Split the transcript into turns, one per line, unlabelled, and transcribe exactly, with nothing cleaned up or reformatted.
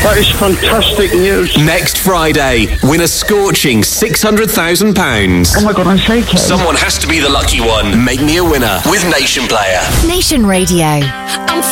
That is fantastic news.
Next Friday, win a scorching six hundred thousand pounds.
Oh my God, I'm shaking.
Someone has to be the lucky one. Make me a winner with Nation Player.
Nation Radio.
I'm